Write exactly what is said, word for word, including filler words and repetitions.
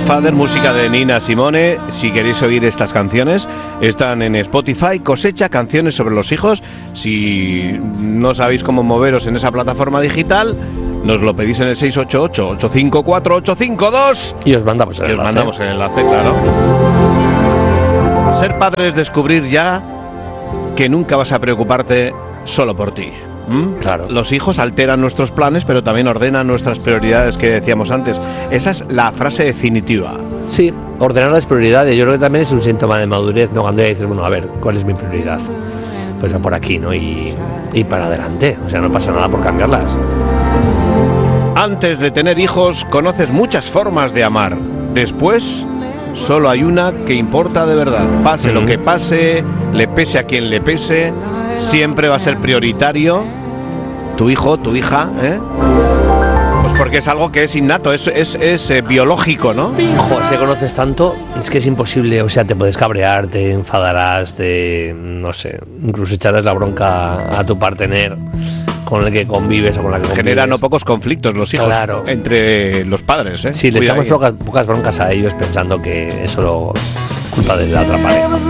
Father, música de Nina Simone. Si queréis oír estas canciones, están en Spotify. Cosecha, canciones sobre los hijos. Si no sabéis cómo moveros en esa plataforma digital, nos lo pedís en el seis ocho ocho, ocho cinco cuatro, ocho cinco dos y os mandamos el y os enlace. mandamos el enlace, claro. Ser padre es descubrir ya que nunca vas a preocuparte solo por ti. ¿Mm? Claro. Los hijos alteran nuestros planes, pero también ordenan nuestras prioridades, que decíamos antes. Esa es la frase definitiva. Sí, ordenar las prioridades. Yo creo que también es un síntoma de madurez, ¿no? Cuando ya dices, bueno, a ver, ¿cuál es mi prioridad? Pues por aquí, ¿no? Y, y para adelante. O sea, no pasa nada por cambiarlas. Antes de tener hijos, conoces muchas formas de amar. Después, solo hay una que importa de verdad. Pase uh-huh. lo que pase, le pese a quien le pese, siempre va a ser prioritario tu hijo, tu hija, ¿eh? Pues porque es algo que es innato, es, es, es eh, biológico, ¿no? Joder, si conoces tanto, es que es imposible. O sea, te puedes cabrear, te enfadarás, te, no sé, incluso echarás la bronca a tu partener con el que convives o con la que convives. Genera no pocos conflictos los hijos, claro, entre los padres, ¿eh? Sí, le echamos pocas, pocas broncas a ellos pensando que es solo culpa de la otra pareja.